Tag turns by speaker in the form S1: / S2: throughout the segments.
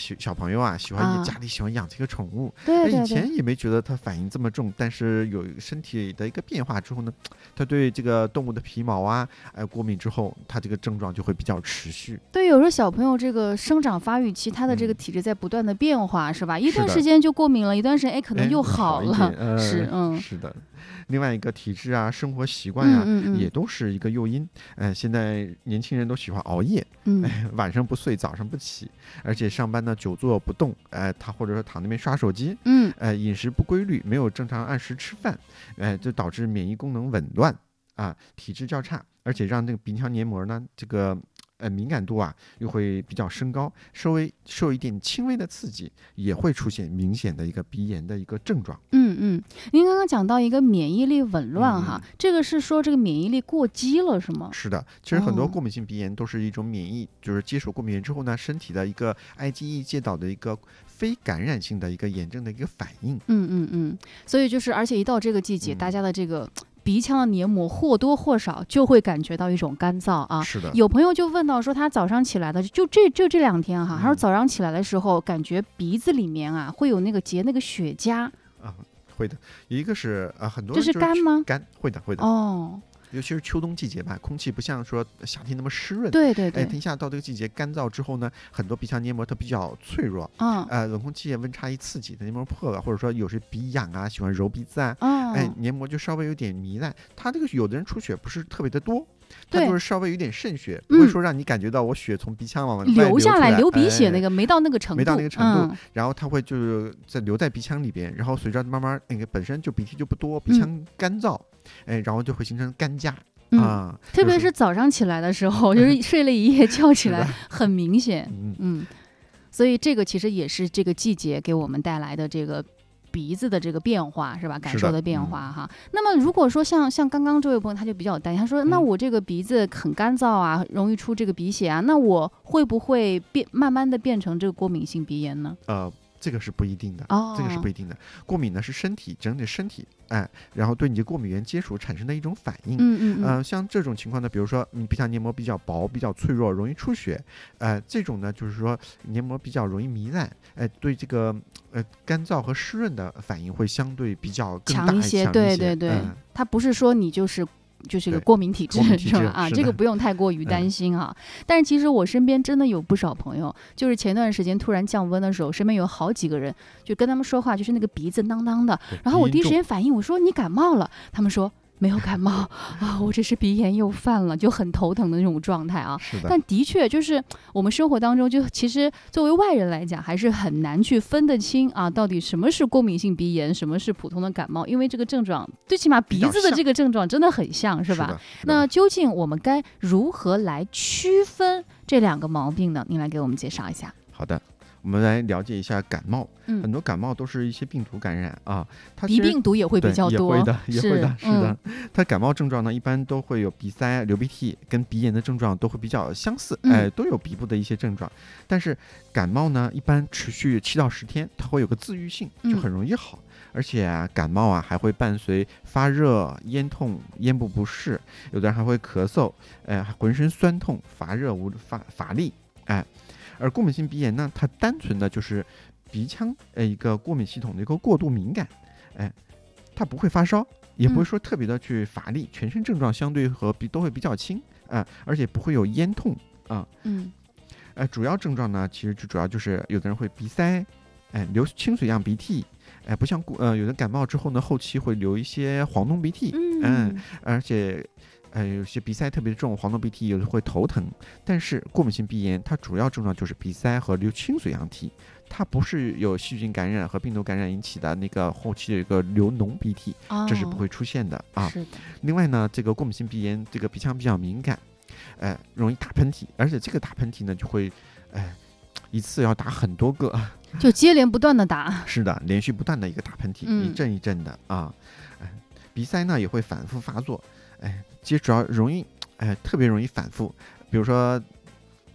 S1: 小朋友啊，喜欢家里喜欢养这个宠物，
S2: 对
S1: 以前也没觉得它反应这么重，但是有身体的一个变化之后呢，它对这个动物的皮毛啊，过敏之后，它这个症状就会比较持续。
S2: 对，有时候小朋友这个生长发育期，他的这个体质在不断的变化，是吧？一段时间就过敏了，一段时间可能又好了，
S1: 是的。另外一个体质啊，生活习惯啊，也都是一个诱因。现在年轻人都喜欢熬夜，晚上不睡，早上不起，而且上班呢久坐不动，他或者说躺那边刷手机，饮食不规律，没有正常按时吃饭，就导致免疫功能紊乱啊，体质较差，而且让这个鼻腔黏膜呢这个敏感度啊又会比较升高，稍微受一点轻微的刺激，也会出现明显的一个鼻炎的一个症状。
S2: 您刚刚讲到一个免疫力紊乱哈，这个是说这个免疫力过激了是吗？
S1: 是的，其实很多过敏性鼻炎都是一种免疫，就是接触过敏源之后呢，身体的一个 IgE 介导的一个非感染性的一个炎症的一个反应。
S2: 所以就是而且一到这个季节，大家的这个鼻腔的黏膜或多或少就会感觉到一种干燥啊。
S1: 是的，
S2: 有朋友就问到说，他早上起来的就这2天哈，他说早上起来的时候感觉鼻子里面啊会有那个结那个血痂
S1: 啊，会的。一个是很多
S2: 这是干吗？
S1: 干，会的
S2: 哦。
S1: 尤其是秋冬季节吧，空气不像说夏天那么湿润。
S2: 对，
S1: 一下到这个季节干燥之后呢，很多鼻腔黏膜它比较脆弱。冷空气温差一刺激，它黏膜破了，或者说有时鼻痒啊，喜欢揉鼻子啊，黏膜就稍微有点糜烂。它这个有的人出血不是特别的多，它就是稍微有点渗血，不会说让你感觉到我血从鼻腔往外
S2: 流下来，
S1: 流
S2: 鼻血那个没到那个程度，
S1: 然后它会就是留在鼻腔里边，然后随着慢慢那个本身就鼻涕就不多，鼻腔干燥，然后就会形成干痂。
S2: 特别是早上起来的时候，就是睡了一夜觉起来很明显。所以这个其实也是这个季节给我们带来的这个鼻子的这个变化，是吧？感受的变化哈。那么如果说像刚刚这位朋友他就比较担心，他说那我这个鼻子很干燥啊，容易出这个鼻血啊，那我会不会慢慢的变成这个过敏性鼻炎呢？
S1: 这个是不一定的，这个是不一定的。过敏呢是整体身体然后对你的过敏源接触产生的一种反应。像这种情况呢，比如说你鼻腔黏膜比较薄、比较脆弱，容易出血，这种呢就是说黏膜比较容易糜烂，对这个干燥和湿润的反应会相对比较更大
S2: 强一些。对，它不是说你就是一个过敏体质是吧？啊，这个不用太过于担心啊。但是其实我身边真的有不少朋友，就是前段时间突然降温的时候，身边有好几个人就跟他们说话，就是那个鼻子囔囔的，然后我第一时间反应，我说你感冒了，他们说没有感冒啊，我这是鼻炎又犯了，就很头疼的那种状态啊。但的确就是我们生活当中，就其实作为外人来讲，还是很难去分得清啊，到底什么是过敏性鼻炎，什么是普通的感冒，因为这个症状最起码鼻子的这个症状真的很像，是吧？那究竟我们该如何来区分这两个毛病呢？您来给我们介绍一下。
S1: 好的。我们来了解一下感冒，很多感冒都是一些病毒感染啊，它
S2: 鼻病毒也会比较多，
S1: 也会的，是的。它感冒症状呢，一般都会有鼻塞、流鼻涕，跟鼻炎的症状都会比较相似，都有鼻部的一些症状。但是感冒呢，一般持续7到10天，它会有个自愈性，就很容易好。而且感冒还会伴随发热、咽痛、咽部不适，有的人还会咳嗽，浑身酸痛、乏热乏力，而过敏性鼻炎呢，它单纯的就是鼻腔一个过敏系统的一个过度敏感，它不会发烧，也不会说特别的去乏力，全身症状相对和都会比较轻，而且不会有咽痛啊。主要症状呢，其实主要就是有的人会鼻塞，流清水样鼻涕，不像有的感冒之后呢，后期会流一些黄浓鼻涕，而且。有些鼻塞特别重，黄浓鼻涕，有的会头疼。但是过敏性鼻炎，它主要症状就是鼻塞和流清水样涕，它不是有细菌感染和病毒感染引起的那个后期有一个流脓鼻涕，这是不会出现的啊。另外呢，这个过敏性鼻炎，这个鼻腔比较敏感，容易打喷嚏，而且这个打喷嚏呢，就会，一次要打很多个，
S2: 就接连不断的打。
S1: 是的，连续不断的一个打喷嚏，一阵一阵的啊。鼻塞呢也会反复发作。其实主要容易，特别容易反复。比如说，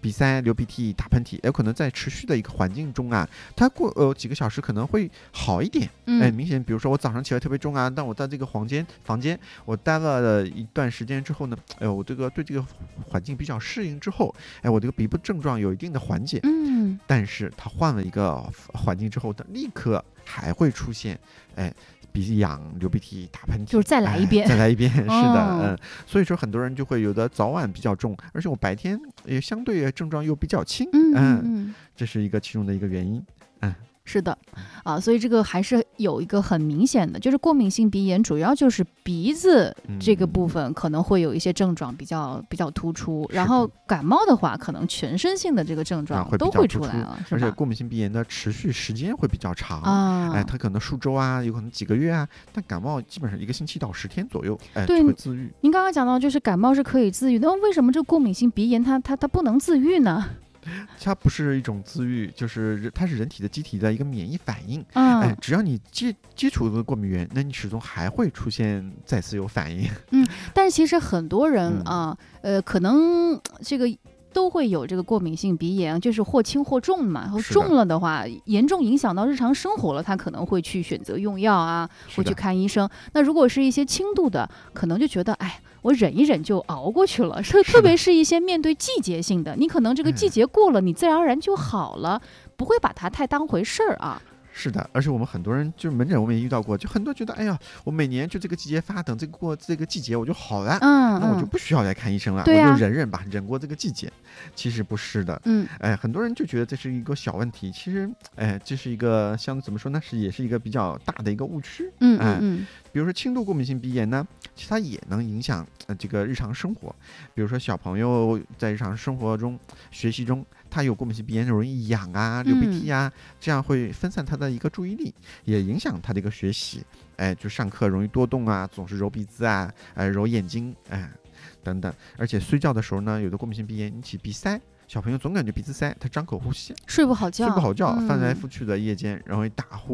S1: 鼻塞、流鼻涕、打喷嚏，有可能在持续的一个环境中啊，它过几个小时可能会好一点。明显，比如说我早上起来特别重啊，但我在这个房间我待了一段时间之后呢，我这个对这个环境比较适应之后，我这个鼻部症状有一定的缓解。但是它换了一个环境之后，它立刻还会出现，鼻子痒、流鼻涕、打喷嚏，
S2: 就是再来一遍，
S1: 再来一遍，是的，所以说很多人就会有的早晚比较重，而且我白天也相对症状又比较轻，这是一个其中的一个原因，
S2: 是的，所以这个还是有一个很明显的，就是过敏性鼻炎主要就是鼻子这个部分可能会有一些症状比较突出，然后感冒的话，可能全身性的这个症状都会出来了，
S1: 而且过敏性鼻炎的持续时间会比较长，它可能数周啊，有可能几个月啊，但感冒基本上1个星期到10天左右，就会自愈。
S2: 您刚刚讲到就是感冒是可以自愈的，那为什么这个过敏性鼻炎它不能自愈呢？
S1: 它不是一种自愈，就是它是人体的机体的一个免疫反应。只要你接触的过敏源，那你始终还会出现再次有反应。
S2: 但是其实很多人可能这个都会有这个过敏性鼻炎，就是或轻或重嘛。然后重了的话，严重影响到日常生活了，他可能会去选择用药啊，会去看医生。那如果是一些轻度的，可能就觉得我忍一忍就熬过去了。特别是一些面对季节性的，你可能这个季节过了，你自然而然就好了，不会把它太当回事儿啊。
S1: 是的，而且我们很多人就是门诊我们也遇到过，就很多觉得我每年就这个季节发，等过这个季节我就好了，那我就不需要来看医生了，我就忍忍吧，忍过这个季节。其实不是的，很多人就觉得这是一个小问题，其实这是一个怎么说呢，也是一个比较大的一个误区。比如说轻度过敏性鼻炎呢，其实它也能影响这个日常生活。比如说小朋友在日常生活中、学习中，他有过敏性鼻炎容易痒啊、流鼻涕啊，这样会分散他的一个注意力，也影响他的一个学习。就上课容易多动啊，总是揉鼻子啊、揉眼睛等等。而且睡觉的时候呢，有的过敏性鼻炎引起鼻塞。小朋友总感觉鼻子塞，他张口呼吸，
S2: 睡不好觉，
S1: 翻来覆去的夜间容易打呼。